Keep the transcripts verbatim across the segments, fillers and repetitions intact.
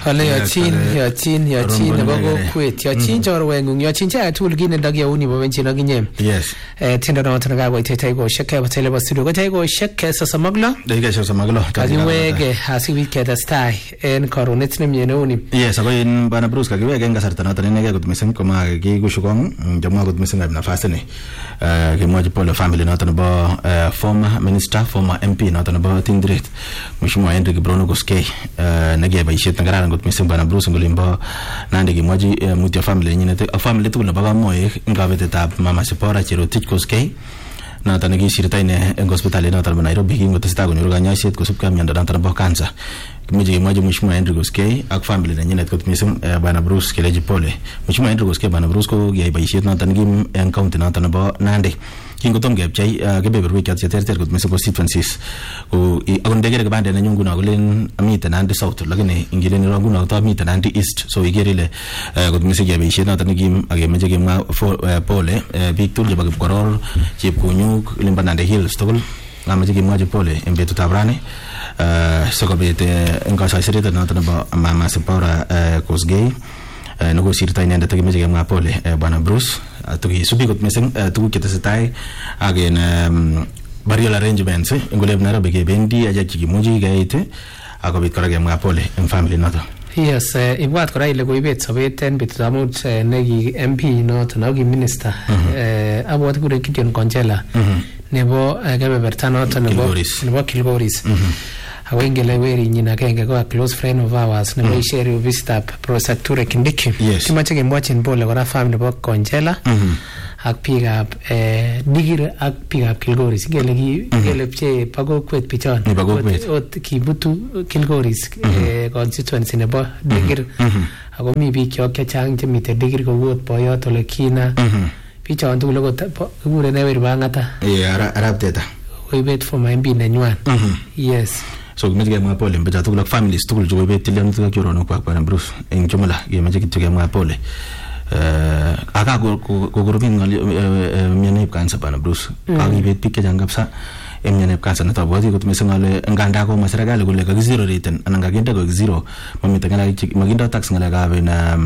Hale yachin yachin yachin nebo kokwet yachin chorwengung yachin cha tugul kit nedakiyauni bobenchi nakinye. Yes. Eh tindo noto nakakoiteta ko sheke batele basiru ko tai ko sheke sosamaglo. Dakika sosamaglo. Kakiwege asibit ketestai en karonet nemie neuni. Yes, ako in bana Bruce kakiwege en kasarta noto inege kot mising koma kikushukong jamwa kot mising ab nafasi ni. Eh kimwaji pole family noto nebo former minister former M P noto nebo Tindret. Mheshimiwa Henry Brono Koskei eh nege baishet ngararan kot mising bana Bruce ngolimbo nande kimwaji mutya family nyinete family tugul nebo kamoe ngabetetab mama Sipora Cherotich Koskei noto nekisirta ine en hospitali noto nebo Nairobi kingotestai konyoru kanyoiset kosubkei ak miondo noto nebo cancer. Kimeje kimwaji Mheshimiwa Henry Koskei ak family nenyinet kot mising bana Bruce keleji pole. Mheshimiwa Henry Koskei bana Bruce ko kiyai boisiet noto nekim en county noto nebo Nandi. Kingotom kepchei kebeberwek choto cheterter kot mising constituencies ko akon degere kibande nenyu nguno kolen amite Nandi South lakini ingileni ro nguno to amite Nandi East so igere ile kot mising keboisiet noto nekim akemeje kemwa pole biik tugul chebo Kipkoror Chepkunyuk limba Nandi Hills tugul ngameje kemwaji pole en betutab rani sikobit en kasaiset noto nebo mama Sipora Koskei nuko sirta inendet kemeje kemwa pole bwana Bruce tukisubi kot mising tuguk chetesetai ak en burial arrangements ngoleb Nairobi kebendi aja chikimuji gait akobit kora kemwa pole en family noto. Yes, ibwat kora ile koibet sobet en betutab mut neki M P noto neki minister abwat kure Gideon Konjela nebo kebeberta noto nebo nebo Kilgoris. Ako ingele weri nyina agenge ko a close friend of ours nebo isheri visitab Professor Ture Kindiki. Kimache kemwachin pole kora family nebo Konjela ak biikab Digir ak biikab Kilgoris. Ingele ki ingele pche pakokwet pichon. Ot kibutu Kilgoris constituency nebo Digir. Ako mi biik chok chechang chemite Digir kowot boyot ole kina. Pichon tugul ko kikure newer bangata. Yeah, arab teta. Koibet for my B nenywan. Yes. So kimeje kemwa pole mbeja tugul ak families tugul chokoibet tilian tugul kyorono kwa bwana Bruce en jumla kimeje kityo kemwa pole eh aka kokorobin ngali mianep cancer bwana Bruce kakibet biik chechang kabisa en mianep cancer neto bwati kot mising ale nganda ko serikali kole ka zero rate anan kakinde ko zero mamite kana makindo tax ngala kabe na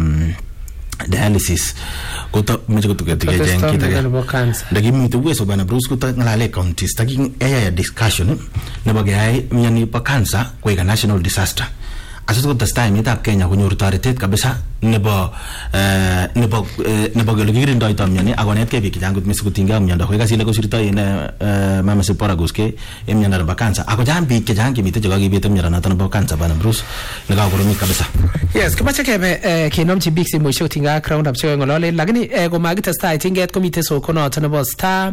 dialysis kota meje kutuke tige jeng kita ndagi mitu weso bana Bruce kuta ngalale counties taking aya discussion nebo gay miani pa cancer ko ika national disaster aso ko time ita Kenya kunyoru taretet kabisa nebo eh nebo nebo gele girindo ita miani agonet ke biki jangut misiku tinga mianda ko kasile ko sirita ina mama Sipora Koskei emianda ba cancer ako jambi ke jangi mite joga gibete mianda na tanbo cancer bana Bruce nika ko kabisa. Yes, kimache kebe kinomchi big si mwisho tinga crown up chengo ngolole lakini ko magitestai tinget komite soko noto nebo star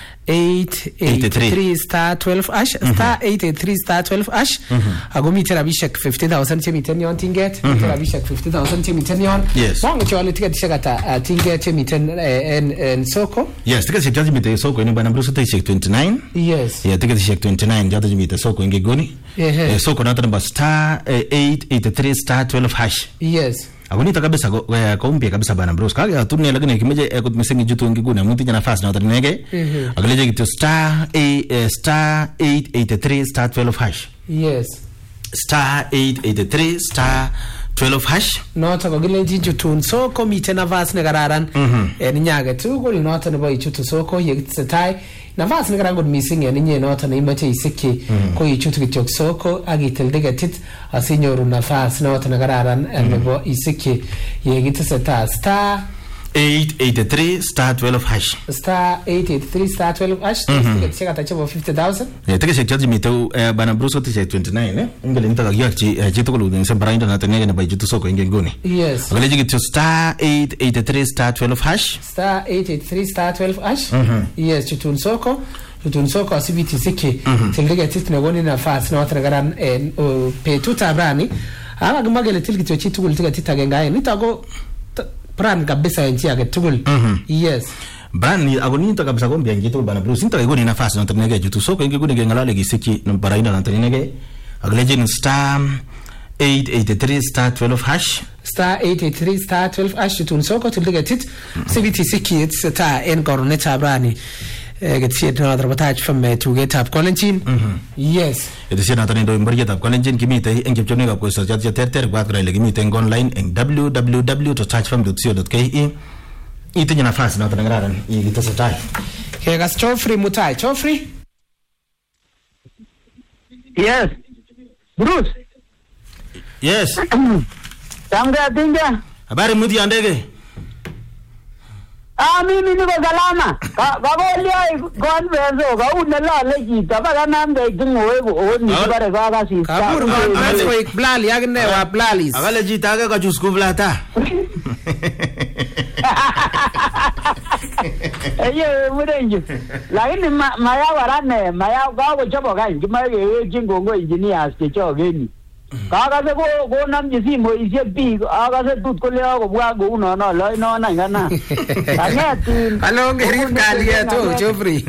eight eight three star twelve ash star eight eight three star twelve ash agomite rabishek fifty thousand chemiten yon tinget rabishek fifty thousand chemiten yon wangu chwale ticket shakata tinget chemiten en en soko. Yes, ticket shek chemiten soko ni bana Bruce ticket twenty-nine. Yes, yeah, ticket shek twenty-nine jata chemiten soko ingegoni soko noto number star eight eight three star twelve hash. Yes, agonita kabisa ko mpya kabisa bana Bruce kaga tunia lakini kimeje ekot misengi jutu ngiguna mutinya nafasi na nege agaleje kitu star a star eight eight three star twelve hash. Yes, star eight eight three star twelve hash nota ko gilenji jutu soko mite nafasi ne gararan en nyage tu ko nota ne boy jutu soko yekitsetai nafasi ne garango missing en nye nota ne imache isiki ko yichutu kitok soko agitel degatit asinyoru nafasi nota ne gararan en bo isiki yekitsetai star eight eight three star twelve hash star eight eight three star twelve hash ticket check atacho fifty thousand. Yeah, ticket check charge mito bana Bruce ticket twenty-nine eh ngale nitaka yachi jitu ko lu sembara ndo natenge ne bayitu soko ingengoni. Yes, ngale jitu star eight eight three star twelve hash star eight eight three star twelve hash. Yes, chitun soko chitun soko asibiti siki tindege titne goni nafasi na watu ngaran en pe tutabrani ama gmagele tilkicho chitu kultika titagenga nitago brand kabisa nchi yake tugul. Yes, brand ni agonita kabisa ko mbia ngitu bana Bruce nta igoni nafasi na tnege jitu soko inge gune ngalale gisiki no baraina na tnege agleje star eight eight three star twelve hash star eight eight three star twelve hash tun soko tildege tit cbt siki it's ta en corneta brani ketesiet noton nebo Taach F M tugetab Kolenjin. Yes. Ketesiet noton indoi mborietab Kolenjin kimitei eng chepchonekab koisto che terter ibwat kora ile kimitei eng online eng w w w dot taach f m dot co dot k e. Itinye nafasi noton nekararan ikitesetai. Kekas Geoffrey Mutai. Geoffrey? Yes. Bruce. Yes. Tamga tinga. Habari mudi andege. Ah, mimi niko salama. Kabolio konvenzo ka unelale chito baka nambe kingoe oni bare kaka si. Kabur konvenzo ik blali akine wa blalis. Akale chito ake kachus kublata. Eye murenje. Lakini maya warane maya kago chobo kan kimaye jingongo engineers che chogeni. Kaka se ko ko namji simo isye bi aga se tut ko le ko bwa go no no lo no na ngana. Angeti. Hello ngerif kalie to Geoffrey.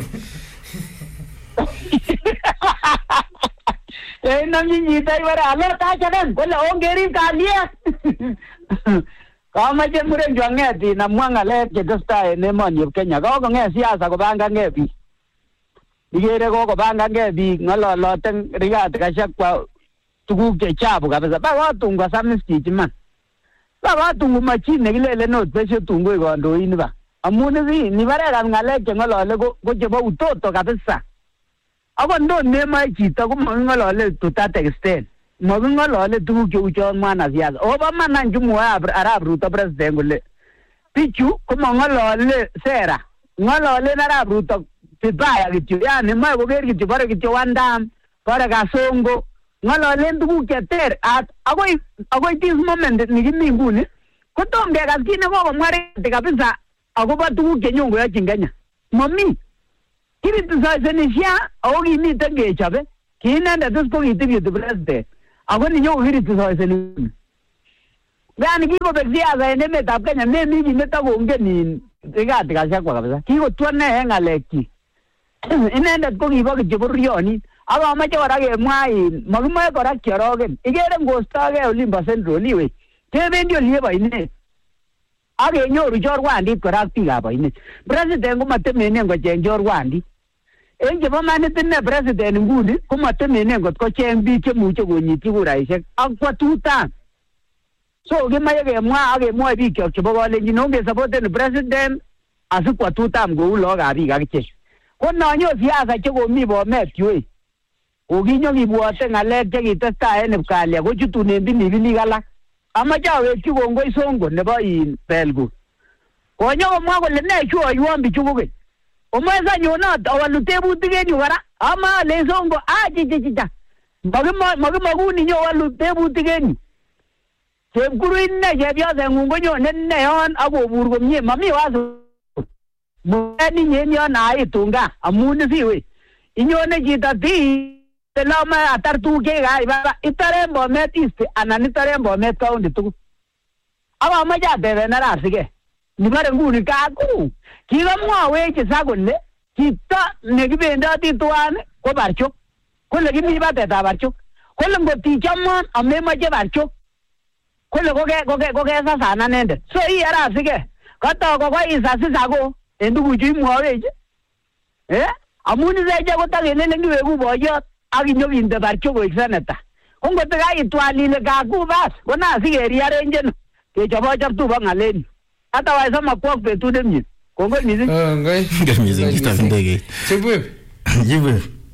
Eh namji ni tai bara alo ta chaden ko le ongerif kalie. Kama je muren jo angeti na mwanga le je dosta ne moni Kenya ko ko nge siasa ko banga ngebi. Digere ko ko banga ngebi ngalo lo teng rigat ka shakwa tuguk che chabu kabisa ba watunga samisi man ba watunga machine kilele no peshe tungo igondo ini ba amune zi ni bare kan ngale ke ngolole go go je ba utoto kabisa ako ndo ne mai chito ko ngolole to that extent mo ngolole tuguk che ucho mana siasa o ba mana njumu arab ruto president gole pichu ko ngolole sera ngolole na arab ruto tibaya gitu yani mai go ger gitu bare gitu wandam bare gasongo ngalolen tuguk che ter at agoi agoi this moment ni kimi nguni kotombe kaskine ko komware kabisa agoba tuguk che nyongo ya Kenya mami kiri tusaisha au kimi tenge chabe kinanda tusko kitibi tu president agoni nyongo kiri tusaisha gani kiko beksia za eneme tab Kenya ne mimi metago ngeni tegati kashakwa kabisa kiko tuane ngaleki inenda ko kibo kiburioni aba mache warage mwai maguma kora kiorogen igere ngostage Olimba Central iwe tebendi olieba ine age nyoru jorwandi kora pikaba ine president ko matemene ngo chen jorwandi enje bo manite ne president nguni ko matemene ngo ko chen bi che muche gonyiti kuraishek akwa tuta so ge maye ge mwa age mwa bi kyo che bo gole ni nonge support the president asikwa tuta ngo ulo ga bi ga che ko no nyo siasa che go mi bo metwe oginyo kibwote ngalek che kitestai en Ipkalia ko chutune bini bini kala amache awekyi kongoi Songo nebo in Belgu konyo komwa kole ne chu ayuon bichu koke omwesa nyonot awalu tebutik en yu kora ama ale Songo achi chichicha makimaguni nyo walu tebutik en yu chepkuru inne chepyosengung konyone nne yon akobur komie mami wasu mwani nyen yon aitunga amun siwe inyone chito ti Teloma atar tu ke gai ba itare Bomet East anan itare Bomet County tu aba maja debe na rasige ni bare nguni ka ku kila mwa weche sagole kita ne gibenda ti tuan ko barcho ko le gimi ba ta barcho ko le ngoti chamon ame maje barcho ko le ko ke ko ke ko ke sa sana nende so i ara sige kata ko ko isa sisago endu buju mwa weche eh amuni zeje ko ta gele ngi wegu boyot aginyo binde barcho ko exaneta kongo te ga itwalile ka ku bas kona sigeri arenjen ke chabo chab tu bangalen ata wa sama kwok pe tu demni kongo mizi oh ngai mizi kita ndege chibu jibu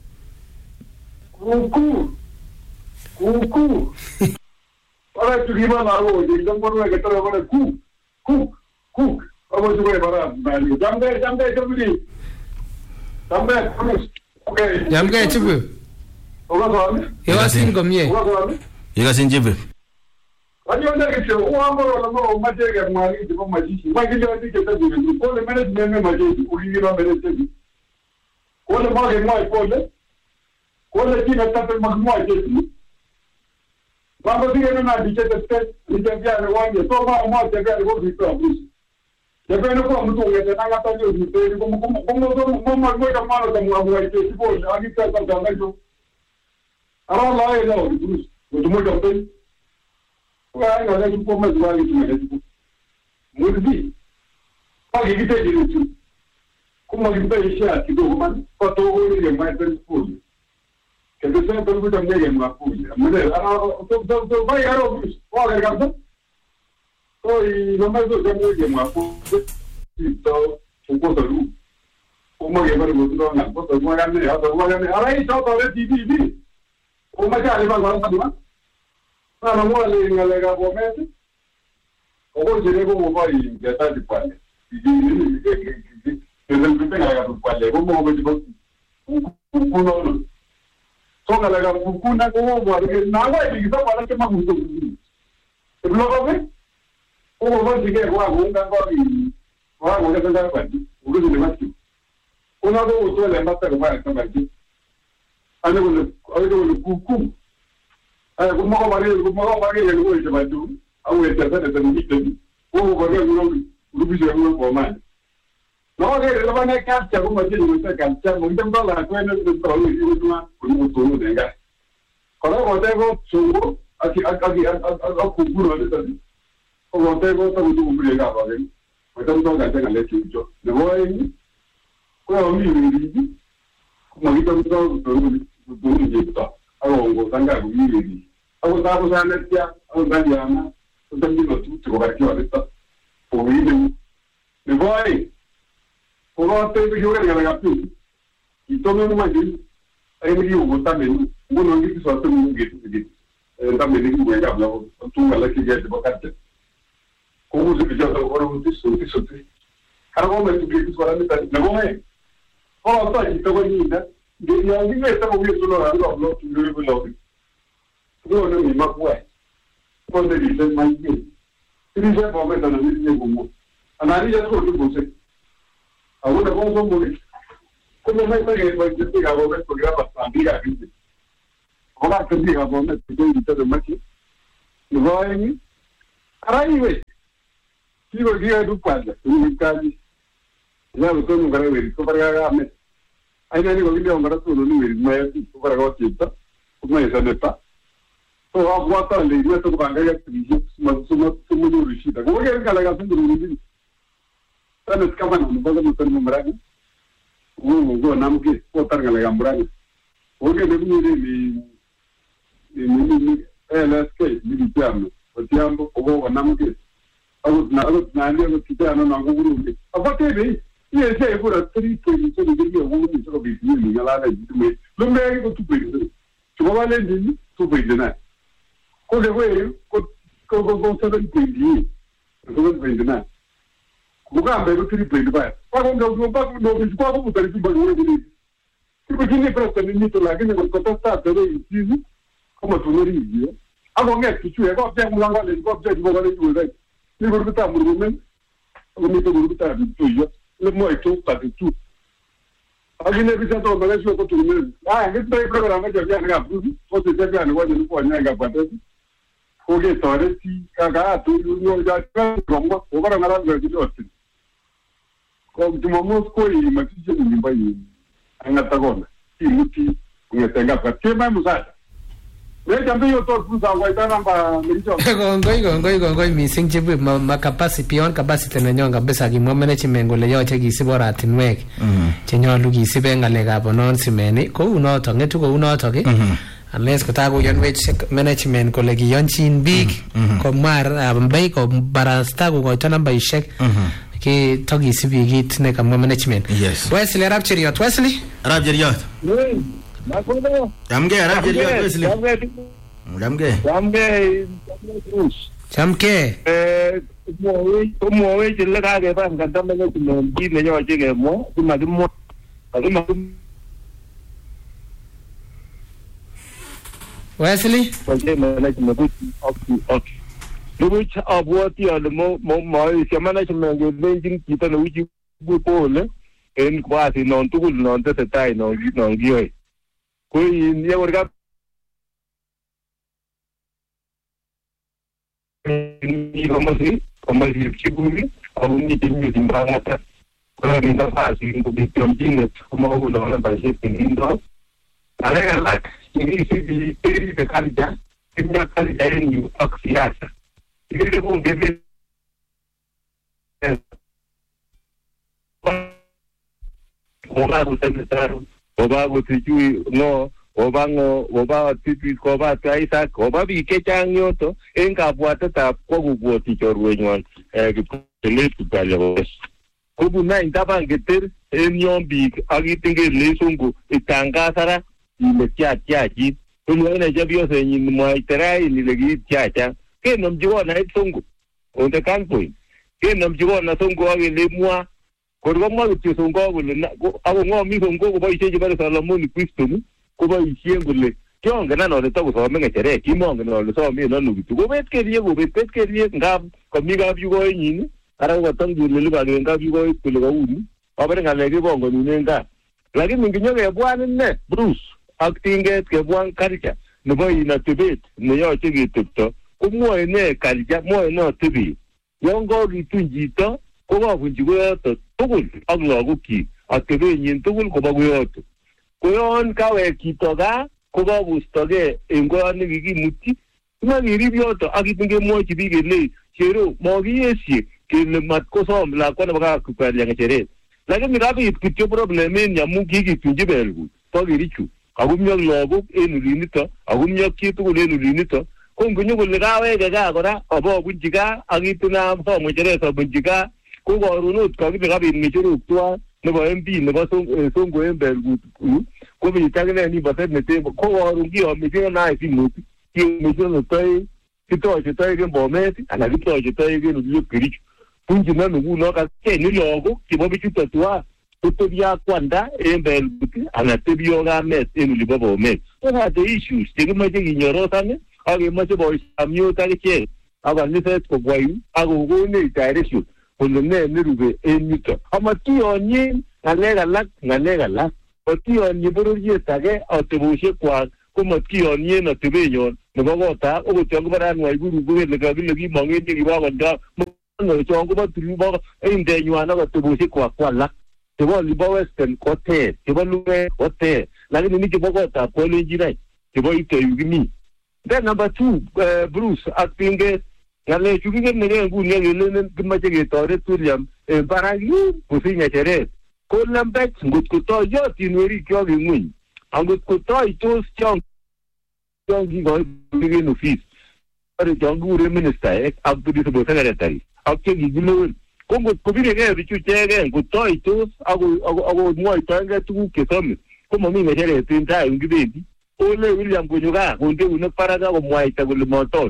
kuku kuku para tulipa maro je jambo ke tara bana ku ku ku abo juwe bara bali jambe jambe jambe jambe okay jambe chibu oga swami Ewa sin komye oga swami Yega sin jibu ajo ndege che o amoro la mo majege mwali ko majiji majiji ati ke tabi ko le mene meme majiji ulingi no mene tabi ko le mage mwai ko le ko le kina tape magmwa jeti baba dige na dije tete dije bia ne wanje to ma mo te bia ko bito abus de bene ko mtu ngete na ngata nyo ni pe ko ko ko mo mo mo mo ka mano ta mo mo ite tipo agi ta ta ta ngajo ara la e no bus ko mo ka pe wa nga le ko mo zwa ni mo le ko mo di pa gi te di tu Kuma kipaisha kidogo kwa togo ile maitani kuli. Kende sasa togo tamnege mapuli. Mune ana to to to vai aro kwa garganta. Oi no mais do tamnege mapuli. To uko salu. Uma ke bar bodo na ko to ma ganne ha to ma ganne ara i to to T V. Uma ja le ba ba ba. Na no mo le ngale ga bomete. Ogo jere ko mo ba i gata di pale. Desde el primer año, cual le vamos a ver un son a la cucuna como porque nada y quizá para que más gusto. El luego ve como va a seguir jugando un campo y va a volver a dar cuenta. Uno de más que uno de los le mata como para estar aquí. Algo con algo con cucu. Ah, como va a variar, como va a variar el juego de Matú. Aún el tercer de el como va a variar un grupo de un poco no, que lo van a captar como si lo fuese captar, muy temprano la cuenta de todo el mundo, como todo de gas. Cuando tengo su, aquí, aquí, aquí, ocurre eso. Cuando tengo todo el mundo de gas, ¿vale? Pues tengo que hacer el hecho yo. Le voy a ir, cuando mi vida, como ahorita todo todo el mundo llega, hago un tanga con mi vida. Hago tanto ya energía, hago tanto ya más, también lo tuyo que va a quedar esto. Por mí, le voy a ir. Por te que yo le haga tú. Y todo no más bien. Ahí me digo también, uno no quiso hacer un gueto de eh también digo que habla tú a la que ya te bocaste. Como se pilla todo por un tiso, tiso. Algo me tu que para mí también. No me. Oh, está y todo bonita. Y ya digo estamos bien solo hablando, no tú no lo. No no mi más guay. Cuando dices más bien. Y dice por menos no dice como. Analiza todo lo que ahora cómo son muy cómo me está que pues yo diga vos esto que va a amiga gente ahora que diga vos me estoy invitando más que no hay ahí ve si lo diga tu padre un cali ya lo tengo que ver cómo para me ahí no digo que le vamos a todo lo nivel me para que está como esa no está todo va a guardar le meto para que ya te más somos somos muy risita cómo que la canción de nivel Tanto escapan no puedo meter nombrado. Uh, go namke potar gala gambrani. Oge de mi mi mi mi L S K mi piano. Otiambo ogo namke. Awu na awu na ne ko kitano na go guru. Abate be. Ye se gura tri ko ni so de mi ogo ni so be ni ni ala na jitu. Lo me ko tu be. Tu va le ni tu be na. Ko de we ko ko ko so de ni. Ko be na. Bukan baru triple dibayar. Kalau nggak berubah, nggak bisa apa pun dari timbang orang ini. Begini perasaan ini tu lagi dengan kota start dari sini, kamu tu nari dia. Aku nggak cuci, aku apa yang melanggar lagi, aku apa yang bukan lagi juga. Ini baru kita berumur, aku ni tu baru kita itu ya. Lemah itu tadi tu. Aku ni bisa tahu Malaysia aku tu ni. Ah, ini tu program aja yang nggak perlu. Kau tidak ada yang wajib kau ni nggak patut. Kau ni tahu si kakak tu ni orang jaga rumah, orang orang nggak jadi orang. Como tomamos coi mas isso não vai angata gona timuti ngetenga pa tema musata le tambe yo to kusa wa ita namba mericho gongoi gongoi gongoi missing chibu ma capacity pion capacity na nyonga besa ki mo management gole yo che kisibora tinwek che nyolu kisibe ngalekab non simeni ko unoto ngetu ko unoto ke unless kotago yonwech management kole kiyonchin big ko mar ambei ko barasta ko ko namba ishek ke togi sibi git ne kam management. Yes. Wesley Arab Cheriot. Wesley? Arab Cheriot. Oui. Ma kono. Jamge Arab Cheriot Wesley. Jamge. Jamge. Jamge. Jamge. Eh, mo we, mo we jelle ka ke ban kan tambe ne mo bi ne yo che ke mo, kuma di mo. Ari ma. Wesley? Porque management up to up. Which of what you are the more more management is ranging kita na uji bupole en kwasi non tukul non tete tai non non gioi ko in ya warga ni como si como si chiburi o ni tingi timbangata ko ni ta pasi ko bi tiomjine como uno na ba se pinindo alega la ni si bi peri de calidad tinga calidad ni oxiasa. Ini pun bebel. oba kusenetaro oba kutijui no oba ngo oba tipi oba taisa oba bikechang yoto en kabwatetab kokubwoti chorwenywan eh kiptelet kiptalyo kubuna intaban geter en yon biik ak itinge lesungu itangasara ile tiatiachi kulwane jabiyose nyin mwaiterai ile giitiacha kenom jiwona isungu on the campaign kenom jiwona sungu ak ile mwa korwa mwa kityo sungu kole ako ngomi sungu ko boisie jibare Solomon Kristo ko boisie kole kiongen anole to kusome ngechere kimongen ole some no nukitu ko bet kerie ko bet bet kerie ngab komi gab yugo nyin ara ko tangu le ba ngab yugo kule ko uni abere ngale ke bongo ninenga lakini nginyoke bwana ne Bruce actinget ke bwan karja nebo ina tibet ne yoche ketepto kumwoe ne karja mwoe no tibet yon ko kitunjito ko kabunji koyoto tugul ak lagokyi ak tebenyin tugul koba koyoto koyon kawek chito ga ko kabustoge en koyoni kikimuti kuma kirib yoto ak itinge mwochi biik kele chero mokiyesie kele matkosom lakwa nebo kakupalya ngecheret lakini kabit kityo problemen yamu kikitunji belgut to kirichu akumyok lagok en ulinito akumyok chitugul en ulinito ko ngonyo kole kaweke gaa kora abobunji gaa ak ituna ngecheret abunji gaa ko korunot kakibe kabit ngechorok twa nebo M P nebo Songo en belgut ko bitagene ni baset netembo ko korun kiyomeche nae simot kiyomeche notoi kitoche toi ken Bomet ana kitoche toi ken uliyok kirichu punji nanu nguno kakeni lagok chebo bichuto twa kotebia kwanda en belgut ana tebio kamet en ulibo Bomet so that the issues chekimache kinyorosane ak kemoche boisiamyot akichek ak kaniset kobwayu ak kokonech direction kole ne nerube en yuto amatiyonyen ngalek alak ngalek alak matiyonyi bororiet age atebosiekwak komatkiyonyen atebenyon nebo kota okot yon kibaran Waiguru kele kakile kimongen chekibakonda no chon kobo tulubo indenywan ak atebosiekwak kwalak chebo libo western koter chebo lume koter lakini ni chebo kotab kolenjin chebo iteyu kimi. Then number two, uh, Bruce acting ngale chukigen ne nguni ngele kimache ketoret William e baragi kusinya cheret ko lambek ngut kuto yotin weri kyo ngui angut kuto itos chong chong gi go begin office are jongu re minister ek ab di bo secretary ak ke gi gilo ko ngut ko bire ge bichu chege kuto itos ago ago mo itanga tu ke some ko mo mi ngere tin ta ngi bendi ole William kunyuga kunde une paraga ko mo ita gol motos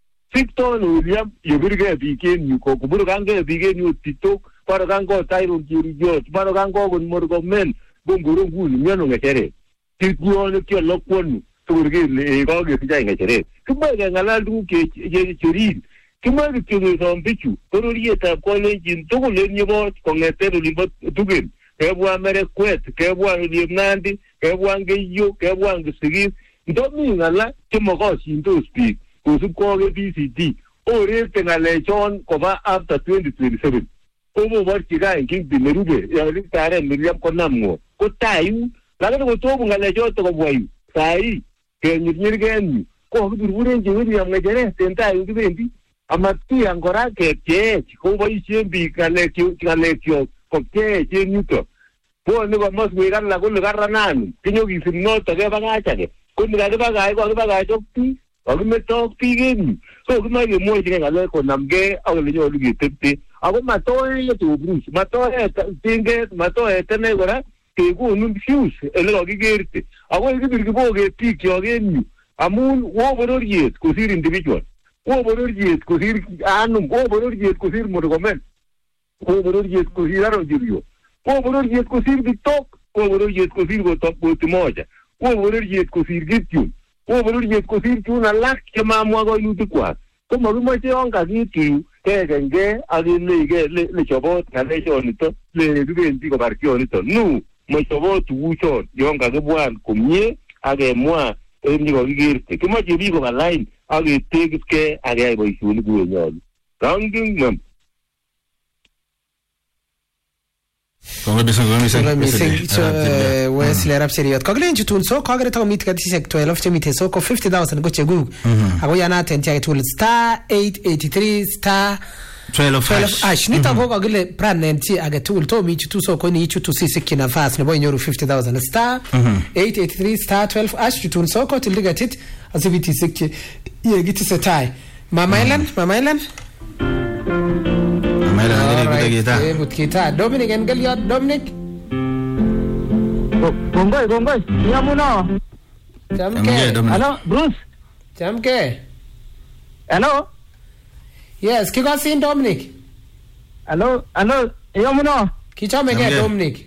Victor William yobirge biken yuko kuburu kange biken yu tito para kango Tyron Jurijo para kango gon morgo men gongoro ngul nyano ngechere tiguone kyo lokwonu turge le go ge tija ngechere kubege ngala du ke je chorin kimari kyo so mbichu kororieta kolenjin tugule nyebo kongetero limbo tugen kebwa mere kwet kebwa limnandi kebwa ngeyo kebwa ngisigi ndomi ngala kimogo sinto speak kusup koge B C D ore tengale chon koba after twenty twenty-seven obo warchiga inking bimerube ya litare William konamwo ko tayu lakini ko tobu ngale joto ko bwayu sai ke nyirnyirgen ko burburen je William ngejere tenta yu kibendi amati angora ke ke ko boisie bi kale ki kale kyo ko ke je nyuto po ne ko mos wiran la ko lugar nanu kinyo gisimno to ke bagacha ke ko ni ga bagai ko bagai chokti ako meto pigin so kuma ye mo jine ngale ko namge ako le yo lugi tepte ako matoe ye to Bruce matoe tinge matoe tene gora ke ku nun fuse ele lo gigerte ako ye bir gibo ge pik yo genu amun wo bororiet ko sir individual wo bororiet ko sir anu wo bororiet ko sir morgomen wo bororiet ko sir aro jirio wo bororiet ko sir bitok wo bororiet ko sir go top go timoja wo bororiet ko sir gitu wo bororiet ko sir tuna lak kema mwago yuti kwa ko marumoche onka gitu kegenge agile ge le le chobot kale chonito le dubendi ko barkionito nu mo chobot wuchon yonka ke bwan kumye age mwa eni ko gigirte kema jibi ko line age tegke age boy shuni ku nyol ranging nam Kongo bisa Kongo bisa Wesley rap seriot Koglen jutun so kogre to mit kati sekto elof chemite so ko fifty thousand go chegu ago yana tenti ay tool star eight eighty-three star twelve ash nito ko kakile brand name chi age tugul to mi chutu sokoni ichutu sisikki nafas nebo inyoru fifty thousand star eight eight three star twelve ash chutun soko tildigatit asibiti sikki yegiti setai Mama Ellen Mama Ellen Mama Ellen ngere kita eh butkita Dominic Engelio Dominic Gongoi gongoi yamuno Jamke hello Bruce Jamke hello Yes, kikosin Dominic. Hello, hello, yamuno. Kichome ke Dominic.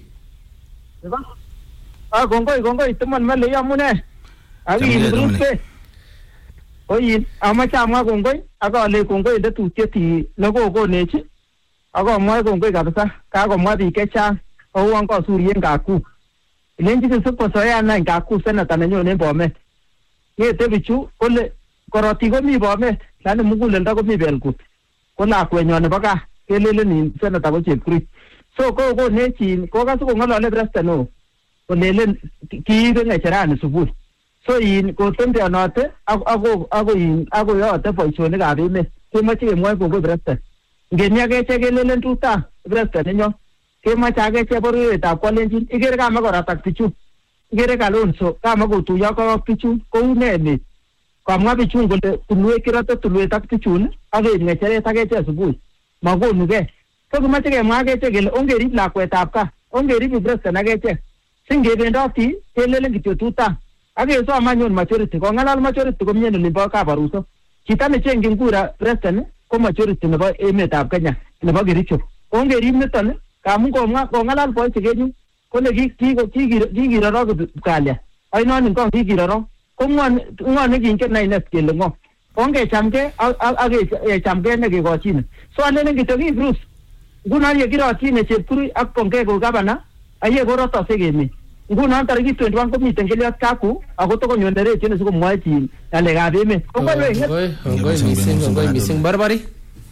Ah, gongoi, gongoi, teman mele yamune. Agi Bruce. Oyin, amache amwa gongoi, aga ale gongoi nda tutye logo ko nechi. Aga amwa gongoi kabisa, kakomwa biik chechang, ouon kosurien Ngaku. Ilenji sikosoya na Ngaku senata nenyonen Bomet. Ngete bichu kole korotik komi Bomet. Lani muguleldo komi Belgut. Ko lakwenyon nebo gaa kelelen senata ko Chepkurui. So ko ko nechin ko kasu ko ngolole president no. Ko lelen kiibe ngecherani sukul. So in ko tembeonote ako ako in ako yote boisionikab emet. Kemoche kemwoe ko president. Ngemi akeche kelelen tuta president nenyo. Kemoche akeche bororietab Kalenjin ikere kama koratak bichu. Ikere Kalonzo kama kotuyo korok bichu kou ne emet. Kamwa bichun kole tulwet kirate tulwet ak bichun ak ngecheret akeche subui makonuge ko kimache kemwa akeche kele ongerib lakwetab gaa ongerib president akeche singebendoti kelelen kityo tuta akesom anyun majority ko ngalal majority komie nelimbo Kabaruso chito nechengin kura president ko majority nebo emetab Kenya nebo Kericho ongerib niton kamun komwa kongalal boisiek kenyu kole kikiroro kalya ainon ko kikiroro ngwan ngwan nekingen nainet kele ngo ongechamke ak chamke nekekochin so alenen kityo ki Bruce ngunon yekirotine Chepkurui ak Bongei ko gavana aye korotose emet ngunon tarikit twenty-one komiten Keliot Kaku ako tokonyonderech sikomwoe chi ngalekab emet kongoi mising kongoi mising Barbari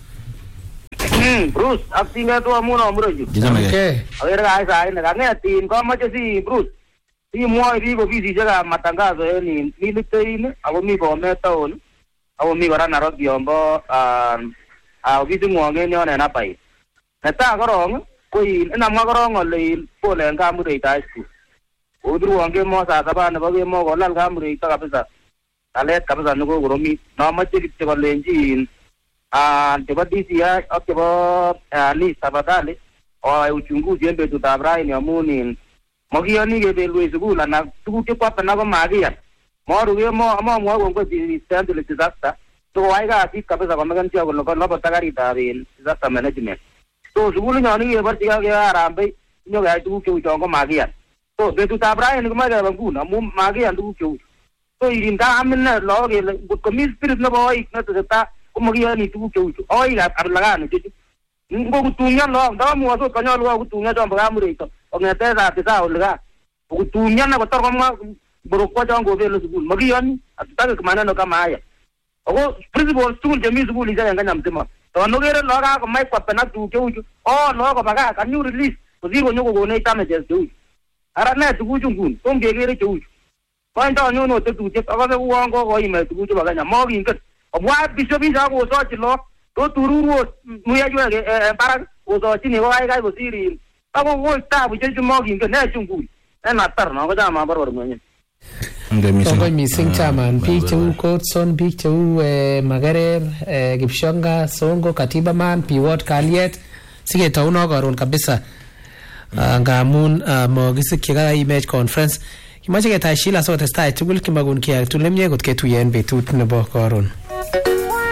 Bruce ak tinget amuno muroju okay awere kai sai ne kangetin komoche si Bruce Si mwoe biik ofisisiekab matangazo en in militein ako mi Bomet town ako mi kora Nairobi yombo ofisingwong en yon en Abai. Netai korong ko in inamwa korong ole pole en Kamureita high school. Odurwon kemo saa saba nebo kemo kolal Kamureita kabisa. Kalet kabisa nekokoromit. Nomoche kityo kolenji in chebo D C I ak chebo Nis tafadhali oyai uchunguzi en betutab raini amun in Makiyoni kebelwe sukul anan tuguk chekwapena ko makiyan. Moru kemo amamwoe kongoi Central Disaster. So koyai kasit kabisa komeken sure kole kolobot karitab disaster management. So sukul nyon keborchigei ke Harambee nyokeyai tuguk cheu chon ko makiyan. So betutab raini komoe kebe nguni amun makiyan tuguk cheu. So irinda amine lagok kele ngotko mi spirit nebo oik netesetai komakiyoni tuguk cheu chu. Oikab kabilakani chuchu. Ngokutungyo lagok ndamwoe sot konyolu kokutungyo chombo Kamureito. Ongete saa tisa ole ka kutumia na kotor komwa borokwa chon kobele sukul makiyoni atutake maneno kama haya ako principal school chemi sukul isa en Kenya mzima to nokere lo ka komai kwa pena tuguk cheu chu oh lo ko baga can you release kosir konyo kokonech damages cheu chu ara ne tuguk chu nguni tom kekere cheu chu ko ndo nyo no tetutiet akose uon ko koime tuguk chu Kenya mokingen obwa bishop isa kosochi lo to tururu muya jwe e barak kosochi ni ko kai kai kosir ako woi tabu chechu mokingen ne chungui en atar no ko chama barbar mwenye kongoi mising chairman biik cheu Courtson biik cheu Magerer Kipshonga Songo Katiba Man Piwot Kaliet siketauno karon kabisa ngamun mokisikyi ka image conference kimache ketach Sheila so testai tugul kimagun kia tulemye kot ketuyen betut nebo karon